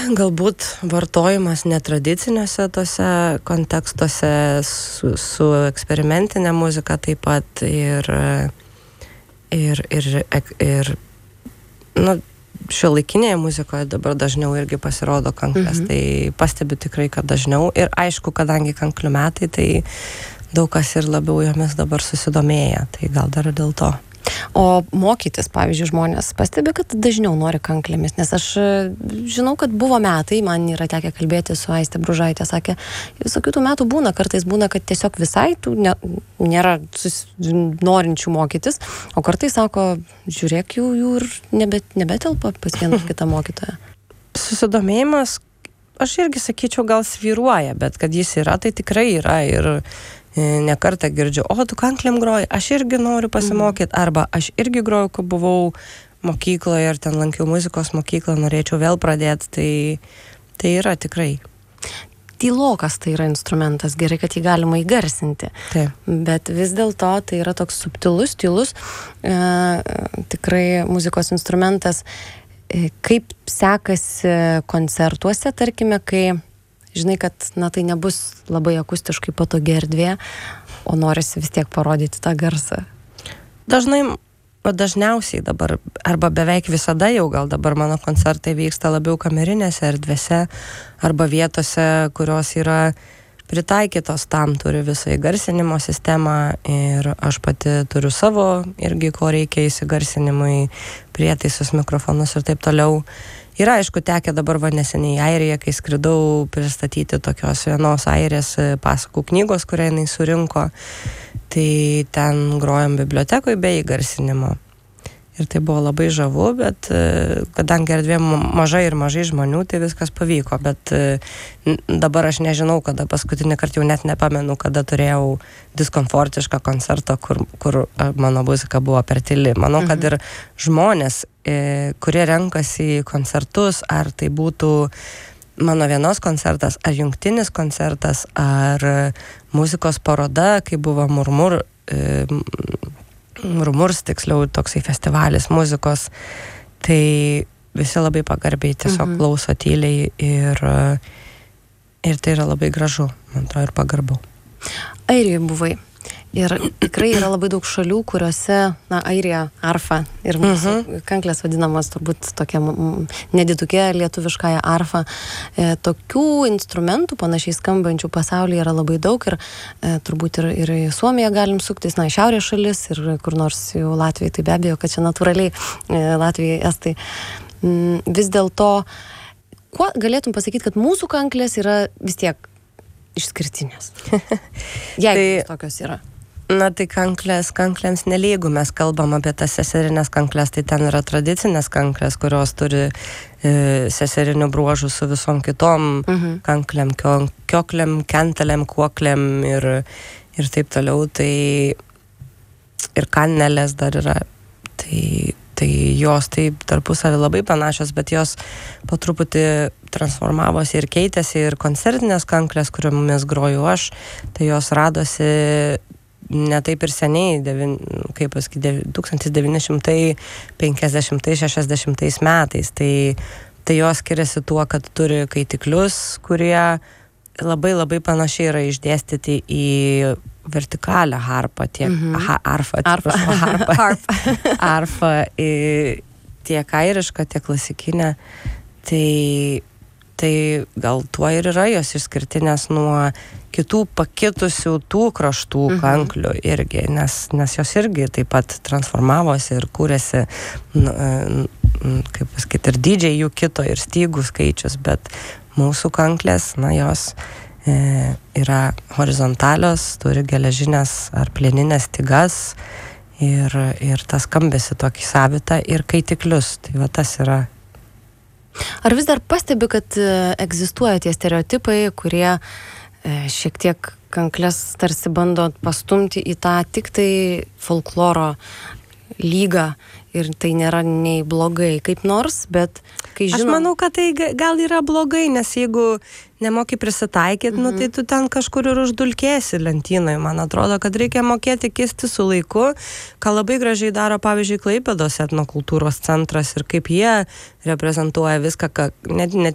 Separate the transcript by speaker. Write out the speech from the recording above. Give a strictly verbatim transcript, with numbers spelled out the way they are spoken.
Speaker 1: galbūt vartojimas netradiciniuose tose kontekstuose su, su eksperimentinė muzika taip pat ir, ir, ir, ir nu, šiuolaikinėje muzikoje dabar dažniau irgi pasirodo kanklės, mhm. tai pastebiu tikrai, kad dažniau ir aišku, kadangi kanklių metai, tai daug kas ir labiau jomis dabar susidomėja, tai gal dar dėl to.
Speaker 2: O mokytis, pavyzdžiui, žmonės pastebi, kad dažniau nori kanklėmis, nes aš žinau, kad buvo metai, man yra tekę kalbėti su Aiste Bružaitė, sakė, visokių tų metų būna, kartais būna, kad tiesiog visai tų ne, nėra sus, norinčių mokytis, o kartais sako, žiūrėk, jų, jų ir nebe, nebetelpa pas vieną kitą mokytoją.
Speaker 1: Susidomėjimas, aš irgi sakyčiau, gal svyruoja, bet kad jis yra, tai tikrai yra ir nekartą girdžiu, o tu kanklėm groji, aš irgi noriu pasimokyti, arba aš irgi groju, kai buvau mokykloje ir ten lankiau muzikos mokyklą, norėčiau vėl pradėti, tai, tai yra tikrai.
Speaker 2: Tylokas tai yra instrumentas, gerai, kad jį galima įgarsinti,
Speaker 1: Taip.
Speaker 2: Bet vis dėlto tai yra toks subtilus, tylus, e, tikrai muzikos instrumentas. E, kaip sekasi koncertuose, tarkime, kai žinai, kad na, tai nebus labai akustiškai patogi erdvė, o norisi vis tiek parodyti tą garsą.
Speaker 1: Dažnai, dažniausiai dabar, arba beveik visada jau gal dabar mano koncertai vyksta labiau kamerinėse erdvėse, arba vietose, kurios yra pritaikytos tam, turi visą įgarsinimo sistemą ir aš pati turiu savo irgi, ko reikia įsigarsinimui, prietaisus, mikrofonus ir taip toliau. Yra, aišku, tekę dabar va neseniai į Airiją, kai skridau pristatyti tokios vienos Airės pasakų knygos, kurią jinai surinko, tai ten grojom bibliotekoje be įgarsinimo. Ir tai buvo labai žavu, bet kadangi erdvė mažai ir mažai žmonių, tai viskas pavyko, bet dabar aš nežinau, kada paskutinį kartą jau net nepamenu, kada turėjau diskomfortišką koncertą, kur, kur mano muzika buvo per tyli. Manau, kad ir žmonės, kurie renkasi į koncertus, ar tai būtų mano vienos koncertas, ar jungtinis koncertas, ar muzikos paroda, kai buvo Murmur, Murmurs, tiksliau, toksai festivalis muzikos, tai visi labai pagarbiai tiesiog mhm. klauso tyliai ir, ir tai yra labai gražu, man atrodo, ir pagarbu.
Speaker 2: Airijoje buvai. Ir tikrai yra labai daug šalių, kuriuose, na, Airija, arfa ir mūsų uh-huh. kanklės vadinamas turbūt tokia nedidukė lietuviškąją arfa. E, tokių instrumentų panašiai skambančių pasaulyje yra labai daug ir e, turbūt ir, ir į Suomiją galim suktis, na, į šiaurės šalis ir kur nors jau Latvijai, tai be abejo, kad čia natūraliai e, Latvijai, Estai. Mm, vis dėlto, kuo galėtum pasakyti, kad mūsų kanklės yra vis tiek išskirtinės? Jeigu tai, tokios yra.
Speaker 1: Na tai kanklės, kanklėms nelygų, mes kalbam apie tas seserinės kanklės, tai ten yra tradicinės kanklės, kurios turi e, seserinių bruožų su visom kitom mhm. kanklėm, kioklėm, kentelėm, kuoklėm ir, ir taip toliau, tai ir kannelės dar yra, tai, tai jos taip tarpusavį labai panašios, bet jos po truputį transformavosi ir keitėsi ir koncertinės kanklės, kuriomis groju aš, tai jos radosi ne taip ir seniai, devin, kaip pasakyti, tūkstantis devyni šimtai penkiasdešimtais šešiasdešimtais metais. Tai, tai jos skiriasi tuo, kad turi kaitiklius, kurie labai labai panašiai yra išdėstyti į vertikalią harpą, tiek mm-hmm. ha, arfą,
Speaker 2: arfa,
Speaker 1: harpą, arfa, arfa į, tiek airišką, tiek klasikinę. Tai, tai gal tuo ir yra jos išskirtinės nuo kitų pakitusių tų kraštų mhm. kanklių irgi, nes, nes jos irgi taip pat transformavosi ir kūrėsi, kaip pasakyti, ir dydžiai jų kito, ir stygų skaičius, bet mūsų kanklės, na, jos e, yra horizontalios, turi geležinės ar plieninės stygas ir, ir tas skambesi tokį savitą ir kaitiklius, tai va tas yra.
Speaker 2: Ar vis dar pastebi, kad egzistuoja tie stereotipai, kurie šiek tiek kanklės tarsi bando pastumti į tą tik tai folkloro lygą ir tai nėra nei blogai kaip nors, bet kai žinom... Aš
Speaker 1: manau, kad tai gal yra blogai, nes jeigu nemoki prisitaikyti, mm-hmm. nu tai tu ten kažkur ir uždulkėsi lentynoje. Man atrodo, kad reikia mokėti kisti su laiku, ką labai gražiai daro, pavyzdžiui, Klaipėdos etnokultūros centras ir kaip jie reprezentuoja viską, ką, net, net